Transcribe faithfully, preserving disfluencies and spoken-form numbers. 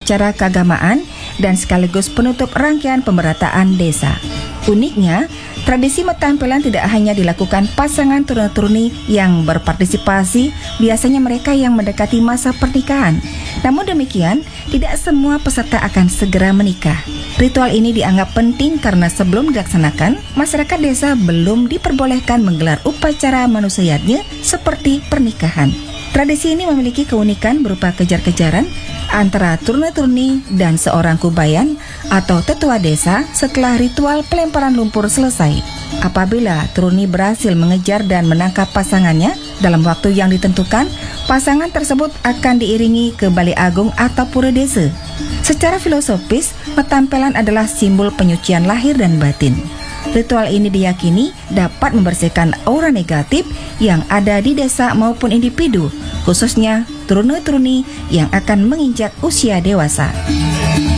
upacara keagamaan dan sekaligus penutup rangkaian pemerataan desa. Uniknya, tradisi metampilan tidak hanya dilakukan pasangan turun-turuni yang berpartisipasi, biasanya mereka yang mendekati masa pernikahan. Namun demikian, tidak semua peserta akan segera menikah. Ritual ini dianggap penting karena sebelum dilaksanakan, masyarakat desa belum diperbolehkan menggelar upacara manusiaatnya seperti pernikahan. Tradisi ini memiliki keunikan berupa kejar-kejaran antara turun-turuni dan seorang kubayan atau tetua desa setelah ritual pelemparan lumpur selesai. Apabila turuni berhasil mengejar dan menangkap pasangannya dalam waktu yang ditentukan, pasangan tersebut akan diiringi ke Balai Agung atau pura desa. Secara filosofis, metampelan adalah simbol penyucian lahir dan batin. Ritual ini diyakini dapat membersihkan aura negatif yang ada di desa maupun individu, khususnya turun-turuni yang akan menginjak usia dewasa.